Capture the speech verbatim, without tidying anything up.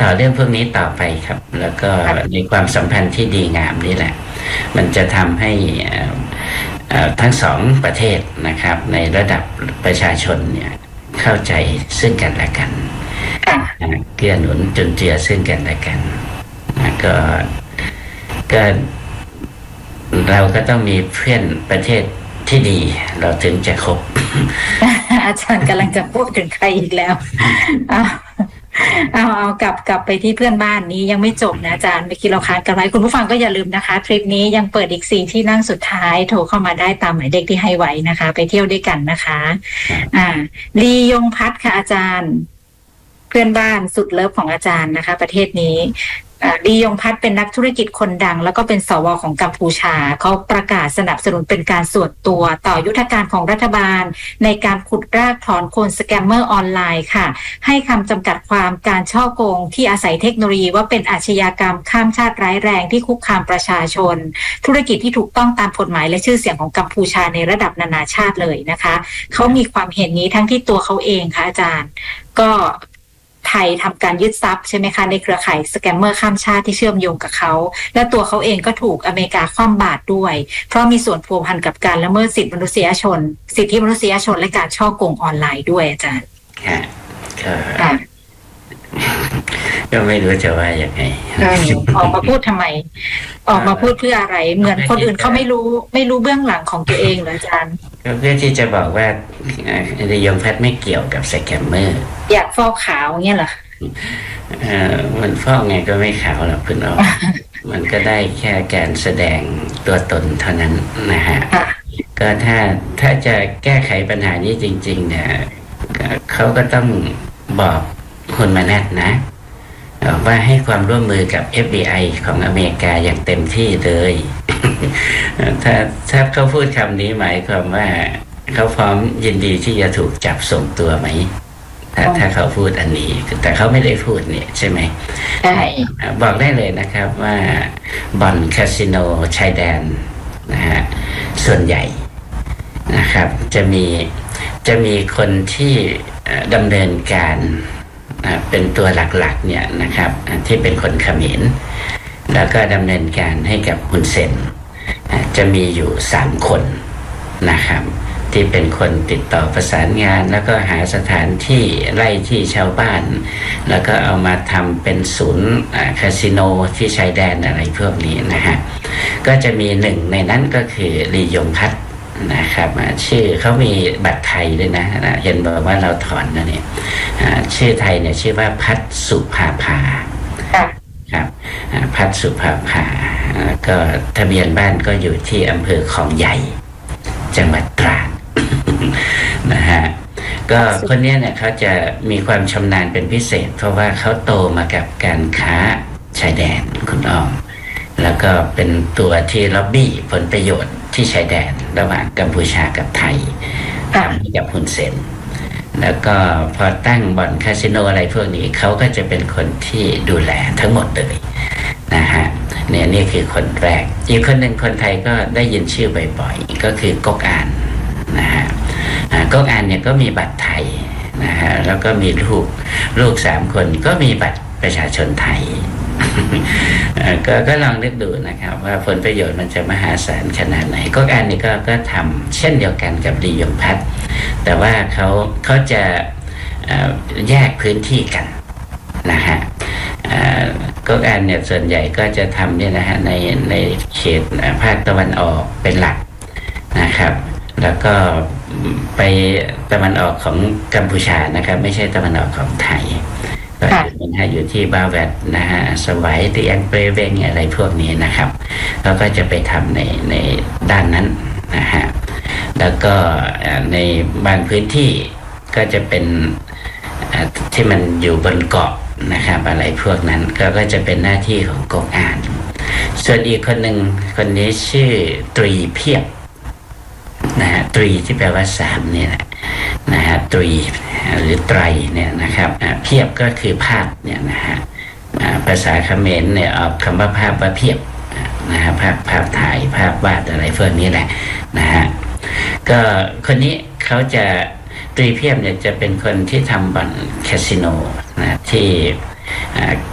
ต่อเรื่องพวกนี้ต่อไปครับแล้วก็ในความสัมพันธ์ที่ดีงามนี่แหละมันจะทำให้ทั้งสองประเทศนะครับในระดับประชาชนเนี่ยเข้าใจซึ่งกันและกันเกื้อหนุนจุนเจือซึ่งกันและกันก็ก็เราก็ต้องมีเพื่อนประเทศที่ดีเราถึงจะคบอาจารย์กำลังจะพูดถึงใครอีกแล้วเอาเอาเอากลับกลับไปที่เพื่อนบ้านนี้ยังไม่จบนะอาจารย์เมื่อกี้เราค้างกันไว้คุณผู้ฟังก็อย่าลืมนะคะทริปนี้ยังเปิดอีกสี่ที่นั่งสุดท้ายโทรเข้ามาได้ตามหมายเลขที่ให้ไว้นะคะไปเที่ยวด้วยกันนะคะอ่าลียงพัฒน์ค่ะอาจารย์เพื่อนบ้านสุดเลิฟของอาจารย์นะคะประเทศนี้ลียงพัฒน์เป็นนักธุรกิจคนดังแล้วก็เป็นสวของกัมพูชาเขาประกาศสนับสนุนเป็นการส่วนตัวต่อยุทธการของรัฐบาลในการขุดรากถอนโคนสแกมเมอร์ออนไลน์ค่ะให้คำจำกัดความการฉ้อโกงที่อาศัยเทคโนโลยีว่าเป็นอาชญากรรมข้ามชาติร้ายแรงที่คุกคามประชาชนธุรกิจที่ถูกต้องตามกฎหมายและชื่อเสียงของกัมพูชาในระดับนานาชาติเลยนะคะเขามีความเห็นนี้ทั้งที่ตัวเขาเองค่ะอาจารย์ก็ไทยทำการยึดทรัพย์ใช่ไหมคะในเครือข่ายสแกมเมอร์ข้ามชาติที่เชื่อมโยงกับเขาและตัวเขาเองก็ถูกอเมริกาคว่ำบาตรด้วยเพราะมีส่วนพัวพันกับการละเมิดสิทธิมนุษยชนสิทธิมนุษยชนและการฉ้อโกงออนไลน์ด้วยอาจารย์ค่ะก็ไม่รู้จะว่าอย่างไงออกมาพูดทำไมออกมาพูดเพื่ออะไรเหมือนคนอื่นเขาไม่รู้ไม่รู้เบื้องหลังของตัวเองเหรออาจารย์ก็เพื่อที่จะบอกว่าลียงพัฒน์ไม่เกี่ยวกับสแกมเมอร์อยากฟอกขาวเงี้ยเหรอเออมันฟอกไงก็ไม่ขาวหรอกคุณอ๋อมันก็ได้แค่การแสดงตัวตนเท่านั้นนะฮะก็ถ้าถ้าจะแก้ไขปัญหานี้จริงๆเนี่ยเขาก็ต้องบอกคุณมานัดนะว่าให้ความร่วมมือกับ เอฟ บี ไอ ของอเมริกาอย่างเต็มที่เลย ถ้าถ้าเขาพูดคำนี้หมายความว่าเขาพร้อมยินดีที่จะถูกจับส่งตัวไหมถ้าถ้าเขาพูดอันนี้แต่เขาไม่ได้พูดเนี่ยใช่ไหมใช่บอกได้เลยนะครับว่าบ่อนคาสิโนชายแดนนะฮะส่วนใหญ่นะครับจะมีจะมีคนที่ดำเนินการเป็นตัวหลักๆเนี่ยนะครับที่เป็นคนเขมรแล้วก็ดำเนินการให้กับฮุนเซนจะมีอยู่สามคนนะครับที่เป็นคนติดต่อประสานงานแล้วก็หาสถานที่ไล่ที่ชาวบ้านแล้วก็เอามาทำเป็นศูนย์คาสิโนที่ชายแดนอะไรพวกนี้นะฮะก็จะมีหนึ่งในนั้นก็คือลียงพัฒน์นะครับชื่อเขามีบัตรไทยด้วยนะเห็นบอกว่าเราถอนนะเนี่ยชื่อไทยเนี่ยชื่อว่าพัฒสุภาภาครับพัฒสุภาภาก็ทะเบียนบ้านก็อยู่ที่อำเภอคลองใหญ่จังหวัดตราดนะฮะก็คนนี้เนี่ยเขาจะมีความชำนาญเป็นพิเศษเพราะว่าเขาโตมากับการค้าชายแดนคุณอ้อมแล้วก็เป็นตัวที่ล็อบบี้ผลประโยชน์ที่ชายแดนระหว่างกัมพูชากับไทยทำให้กับฮุนเซนแล้วก็พอตั้งบ่อนคาสิโนอะไรพวกนี้เขาก็จะเป็นคนที่ดูแลทั้งหมดเลยนะฮะเนี่ยนี่คือคนแรกอีกคนหนึ่งคนไทยก็ได้ยินชื่อบ่อยๆก็คือก๊กอานนะฮะก๊กอานเนี่ยก็มีบัตรไทยนะฮะแล้วก็มีลูกลูกสามคนก็มีบัตรประชาชนไทย ก็ก็ลองนึกดูนะครับว่าผลประโยชน์มันจะมหาศาลขนาดไหนก๊กอานนี่ก็ก็ทำเช่นเดียวกันกับลียงพัฒน์แต่ว่าเขาเขาจะแยกพื้นที่กันนะฮะก๊กอานเนี่ยส่วนใหญ่ก็จะทำเนี่ยนะฮะในในเขตภาคตะวันออกเป็นหลักนะครับแล้วก็ไปตะวันออกของกัมพูชานะครับไม่ใช่ตะวันออกของไทยก็เป็นให้อยู่ที่บาแวดนะฮะสวัยเตียงเปรเวงอะไรพวกนี้นะครับเขาก็จะไปทำในในด้านนั้นนะฮะแล้วก็ในบางพื้นที่ก็จะเป็นที่มันอยู่บนเกาะนะครับอะไรพวกนั้นก็ก็จะเป็นหน้าที่ของก๊กอานส่วนอีกคนหนึ่งคนนี้ชื่อตรีเพียบนะฮะตรีที่แปลว่าสามเนี่ยนะฮะตรีหรือไตรเนี่ยนะครับเพียบก็คือภาพเนี่ยนะฮะภาษาเขมรเนี่ยออกคำว่าภาพว่าเพียบนะฮะภาพภาพถ่ายภาพวาดอะไรพวกนี้แหละนะฮะก็คนนี้เขาจะตรีเพียบเนี่ยจะเป็นคนที่ทำบ่อนคาสิโนนะที่